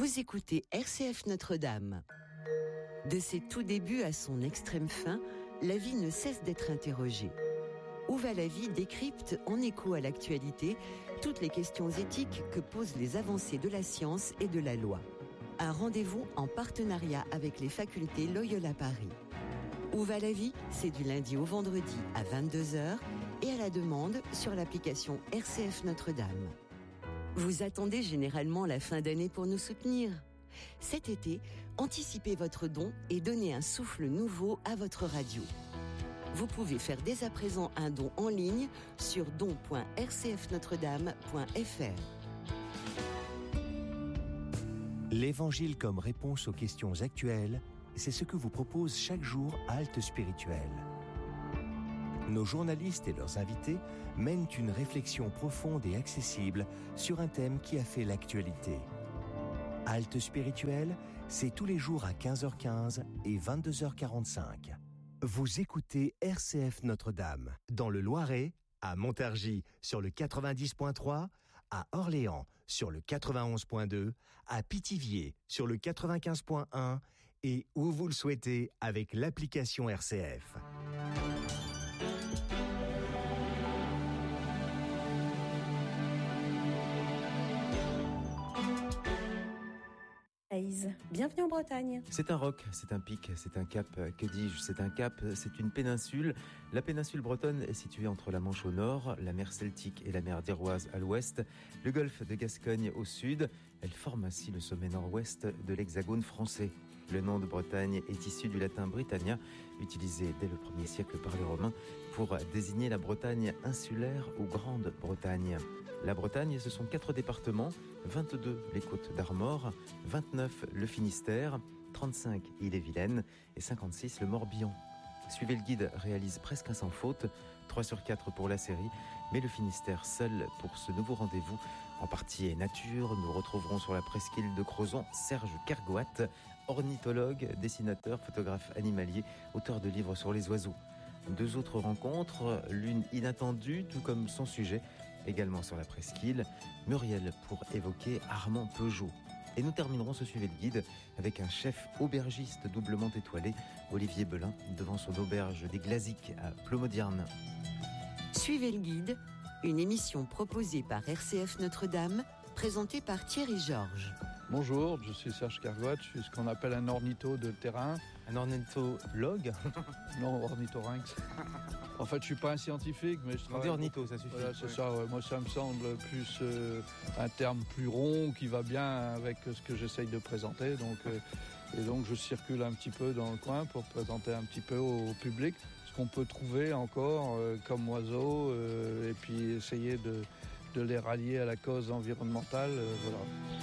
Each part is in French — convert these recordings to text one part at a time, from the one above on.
Vous écoutez RCF Notre-Dame. De ses tout débuts à son extrême fin, la vie ne cesse d'être interrogée. Où va la vie décrypte, en écho à l'actualité, toutes les questions éthiques que posent les avancées de la science et de la loi. Un rendez-vous en partenariat avec les facultés Loyola Paris. Où va la vie ? C'est du lundi au vendredi à 22h et à la demande sur l'application RCF Notre-Dame. Vous attendez généralement la fin d'année pour nous soutenir ? Cet été, anticipez votre don et donnez un souffle nouveau à votre radio. Vous pouvez faire dès à présent un don en ligne sur don.rcfnotredame.fr. L'Évangile comme réponse aux questions actuelles, c'est ce que vous propose chaque jour Halte Spirituelle. Nos journalistes et leurs invités mènent une réflexion profonde et accessible sur un thème qui a fait l'actualité. Halte Spirituelle, c'est tous les jours à 15h15 et 22h45. Vous écoutez RCF Notre-Dame, dans le Loiret, à Montargis sur le 90.3, à Orléans sur le 91.2, à Pithiviers sur le 95.1 et où vous le souhaitez avec l'application RCF. Bienvenue en Bretagne. C'est un roc, c'est un pic, c'est un cap, que dis-je, c'est un cap, c'est une péninsule. La péninsule bretonne est située entre la Manche au nord, la mer Celtique et la mer d'Iroise à l'ouest, le golfe de Gascogne au sud. Elle forme ainsi le sommet nord-ouest de l'hexagone français. Le nom de Bretagne est issu du latin Britannia, utilisé dès le 1er siècle par les Romains pour désigner la Bretagne insulaire ou Grande-Bretagne. La Bretagne, ce sont 4 départements, 22 les Côtes d'Armor, 29 le Finistère, 35 Ille-et-Vilaine et 56 le Morbihan. Suivez le guide réalise presque un sans faute, 3 sur 4 pour la série, mais le Finistère seul pour ce nouveau rendez-vous. En partie nature, nous retrouverons sur la presqu'île de Crozon Serge Kergoat, ornithologue, dessinateur, photographe animalier, auteur de livres sur les oiseaux. 2 autres rencontres, l'une inattendue, tout comme son sujet, également sur la presqu'île, Muriel pour évoquer Armand Peugeot. Et nous terminerons ce Suivez le guide avec un chef aubergiste doublement étoilé, Olivier Belin, devant son auberge des Glaziques à Plomodierne. Suivez le guide, une émission proposée par RCF Notre-Dame, présentée par Thierry Georges. Bonjour, je suis Serge Kergoat, je suis ce qu'on appelle un ornitho de terrain. Un ornithologue ? Non, ornithorynx. En fait, je suis pas un scientifique, mais je travaille... On dit ornitho, ça suffit. Voilà, c'est ça. Ouais. Moi, ça me semble plus un terme plus rond qui va bien avec ce que j'essaye de présenter. Donc, je circule un petit peu dans le coin pour présenter un petit peu au public ce qu'on peut trouver encore comme oiseaux et puis essayer de les rallier à la cause environnementale. Voilà.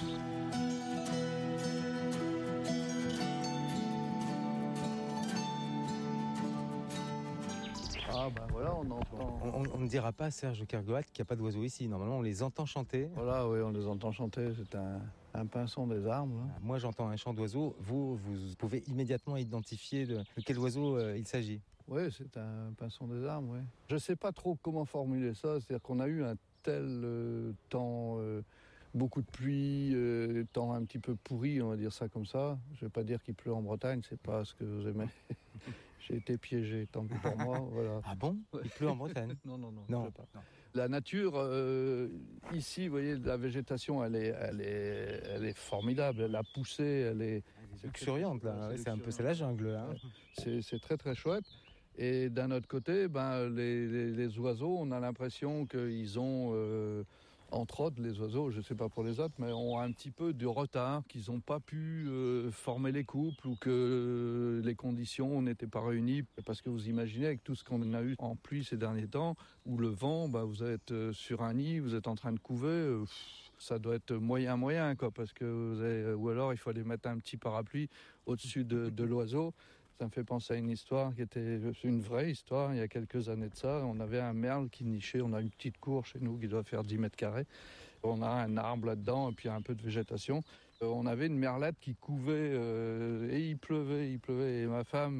Ah ben voilà, on entend... On ne dira pas, Serge Kergoat, qu'il n'y a pas d'oiseaux ici. Normalement, on les entend chanter. Voilà, oui, on les entend chanter. C'est un pinson des arbres. Là. Moi, j'entends un chant d'oiseau. Vous pouvez immédiatement identifier de quel oiseau il s'agit. Oui, c'est un pinson des arbres, oui. Je ne sais pas trop comment formuler ça. C'est-à-dire qu'on a eu un tel temps... beaucoup de pluie, temps un petit peu pourri, on va dire ça comme ça. Je ne vais pas dire qu'il pleut en Bretagne, c'est pas ce que vous aimez. J'ai été piégé, tant pis pour moi. Voilà. Ah bon ? Il pleut en Bretagne ? Non, il pleut pas. Non. La nature, ici, vous voyez, la végétation, elle est formidable. Elle a poussé, elle est luxuriante, là. C'est la jungle. Hein. C'est très, très chouette. Et d'un autre côté, les oiseaux, on a l'impression qu'ils ont... entre autres, les oiseaux, je ne sais pas pour les autres, mais ont un petit peu de retard, qu'ils n'ont pas pu former les couples ou que les conditions n'étaient pas réunies. Parce que vous imaginez, avec tout ce qu'on a eu en pluie ces derniers temps, ou le vent, vous êtes sur un nid, vous êtes en train de couver, ça doit être moyen, quoi, parce que ou alors il faut aller mettre un petit parapluie au-dessus de l'oiseau. Ça me fait penser à une histoire qui était une vraie histoire. Il y a quelques années de ça, on avait un merle qui nichait. On a une petite cour chez nous qui doit faire 10 mètres carrés. On a un arbre là-dedans et puis un peu de végétation. On avait une merlette qui couvait et il pleuvait. Et ma femme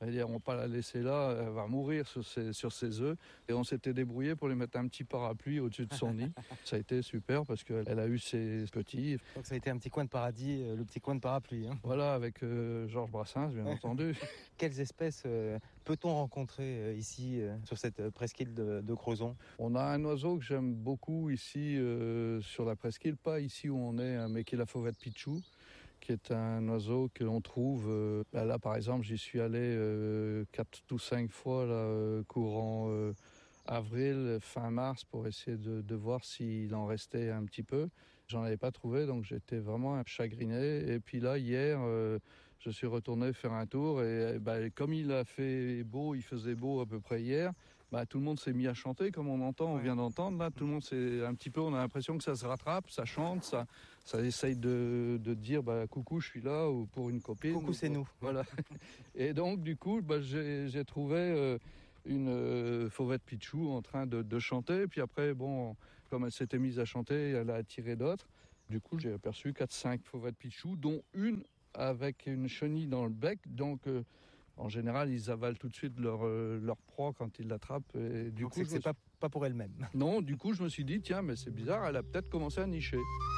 C'est-à-dire, on ne va pas la laisser là, elle va mourir sur ses œufs. Et on s'était débrouillé pour lui mettre un petit parapluie au-dessus de son nid. Ça a été super parce qu'elle a eu ses petits. Donc ça a été un petit coin de paradis, le petit coin de parapluie. Hein. Voilà, avec Georges Brassens, bien entendu. Quelles espèces peut-on rencontrer ici, sur cette presqu'île de Crozon ? On a un oiseau que j'aime beaucoup ici, sur la presqu'île, pas ici où on est, mais qui est la fauvette pichou, qui est un oiseau que l'on trouve. Là, par exemple, j'y suis allé 4 ou 5 fois là, courant avril, fin mars, pour essayer de voir s'il en restait un petit peu. J'en avais pas trouvé, donc j'étais vraiment chagriné. Et puis là, hier, je suis retourné faire un tour. Et comme il faisait beau à peu près hier, tout le monde s'est mis à chanter, comme on vient d'entendre. Là, tout le monde s'est un petit peu, on a l'impression que ça se rattrape, ça chante, ça essaye de dire coucou, je suis là, ou pour une copine. Coucou, c'est nous. Voilà. Et donc, du coup, j'ai trouvé une fauvette pichou en train de chanter. Puis après, comme elle s'était mise à chanter, elle a attiré d'autres. Du coup, j'ai aperçu 4-5 fauvettes pichou, dont une avec une chenille dans le bec. Donc, en général, ils avalent tout de suite leur proie quand ils l'attrapent. Et du Donc coup, c'est pas pour elle-même. Non, du coup, je me suis dit, tiens, mais c'est bizarre, elle a peut-être commencé à nicher.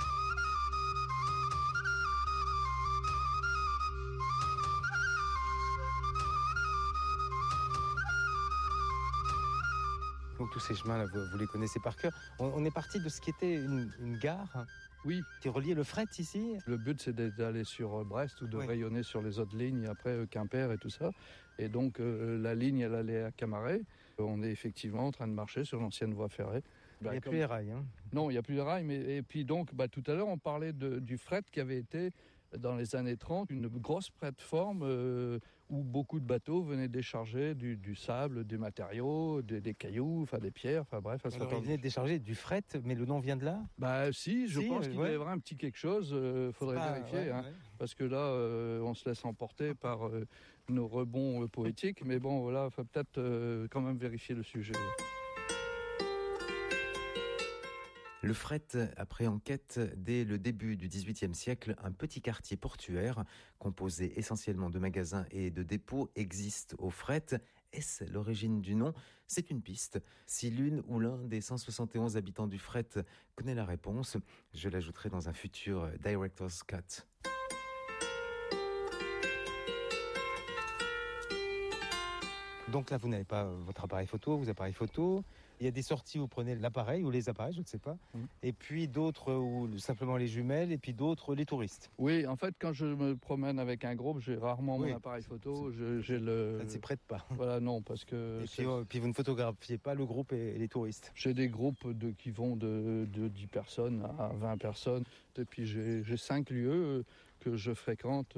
Donc tous ces chemins-là, vous les connaissez par cœur. On est parti de ce qui était une gare. Oui. Qui reliait le fret ici. Le but, c'est d'aller sur Brest ou de rayonner sur les autres lignes, après Quimper et tout ça. Et donc, la ligne, elle allait à Camaret. On est effectivement en train de marcher sur l'ancienne voie ferrée. Il n'y a plus les rails. Hein. Non, il n'y a plus les rails. Et puis donc, tout à l'heure, on parlait du fret qui avait été, dans les années 30, une grosse plateforme où beaucoup de bateaux venaient décharger du sable, des matériaux, des cailloux, des pierres, bref. Alors, ils venaient décharger du fret, mais le nom vient de là ? Je pense qu'il doit y avoir un petit quelque chose, faudrait vérifier. Parce que là, on se laisse emporter par nos rebonds poétiques, mais bon, voilà, il faut peut-être quand même vérifier le sujet. Le fret a pris en quête dès le début du XVIIIe siècle. Un petit quartier portuaire composé essentiellement de magasins et de dépôts existe au fret. Est-ce l'origine du nom ? C'est une piste. Si l'une ou l'un des 171 habitants du fret connaît la réponse, je l'ajouterai dans un futur Director's Cut. Donc là, vous n'avez pas votre appareil photo, vos appareils photo. Il y a des sorties où vous prenez l'appareil ou les appareils, je ne sais pas. Et puis d'autres où simplement les jumelles, et puis d'autres les touristes. Oui, en fait, quand je me promène avec un groupe, j'ai rarement mon appareil photo. Ça ne s'y prête pas. Voilà, non, parce que... Et puis vous ne photographiez pas le groupe et les touristes. J'ai des groupes qui vont de 10 personnes à 20 personnes. Et puis j'ai 5 lieux que je fréquente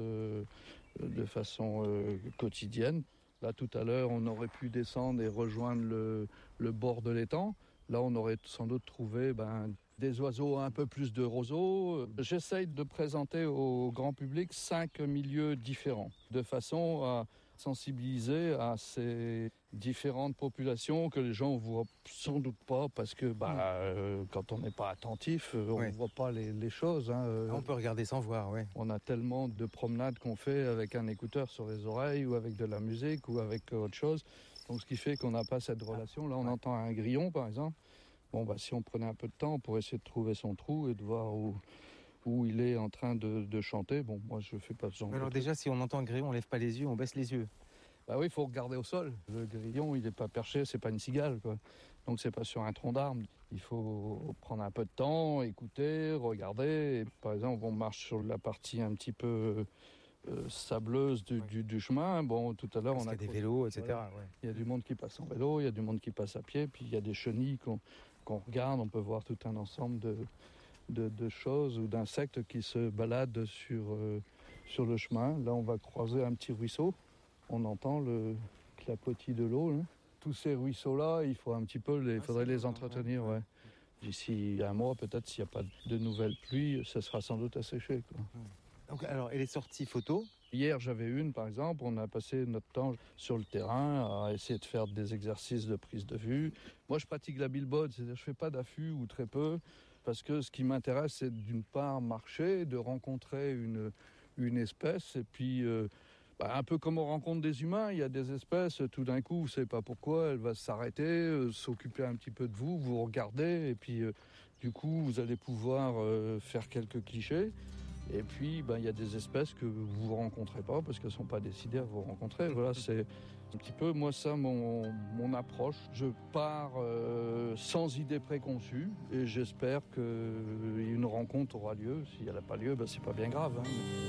de façon quotidienne. Là, tout à l'heure, on aurait pu descendre et rejoindre le bord de l'étang. Là, on aurait sans doute trouvé des oiseaux un peu plus de roseaux. J'essaye de présenter au grand public 5 milieux différents, de façon à sensibiliser à ces différentes populations que les gens ne voient sans doute pas, parce que quand on n'est pas attentif, on ne voit pas les choses. On peut regarder sans voir, oui. On a tellement de promenades qu'on fait avec un écouteur sur les oreilles ou avec de la musique ou avec autre chose. Donc ce qui fait qu'on n'a pas cette relation. Là, on entend un grillon, par exemple. Si on prenait un peu de temps pour essayer de trouver son trou et de voir où il est en train de chanter. Moi, je ne fais pas ce genre de truc. Alors déjà, si on entend un grillon, on ne lève pas les yeux, on baisse les yeux. Oui, il faut regarder au sol. Le grillon, il n'est pas perché, c'est pas une cigale, quoi. Donc c'est pas sur un tronc d'arbre. Il faut prendre un peu de temps, écouter, regarder. Et, par exemple, on marche sur la partie un petit peu sableuse du chemin. Tout à l'heure, on a des vélos, etc. Voilà. Ouais. Il y a du monde qui passe en vélo, il y a du monde qui passe à pied, puis il y a des chenilles qu'on regarde. On peut voir tout un ensemble de choses ou d'insectes qui se baladent sur le chemin. Là, on va croiser un petit ruisseau. On entend le clapotis de l'eau. Là. Tous ces ruisseaux-là, il faut un petit peu faudrait les entretenir. Ouais. D'ici un mois, peut-être, s'il n'y a pas de nouvelles pluies, ça sera sans doute asséché. Quoi. Donc, alors, et les sorties photos ? Hier, j'avais une, par exemple. On a passé notre temps sur le terrain à essayer de faire des exercices de prise de vue. Moi, je pratique la billboard, c'est-à-dire je ne fais pas d'affût ou très peu, parce que ce qui m'intéresse, c'est d'une part marcher, de rencontrer une espèce, et puis Un peu comme on rencontre des humains, il y a des espèces, tout d'un coup, vous ne savez pas pourquoi, elle va s'arrêter, s'occuper un petit peu de vous, vous regardez, et puis du coup, vous allez pouvoir faire quelques clichés. Et puis, il y a des espèces que vous ne rencontrez pas parce qu'elles ne sont pas décidées à vous rencontrer. Voilà, c'est un petit peu, moi, ça, mon approche. Je pars sans idée préconçue et j'espère qu'une rencontre aura lieu. Si elle n'a pas lieu, c'est pas bien grave.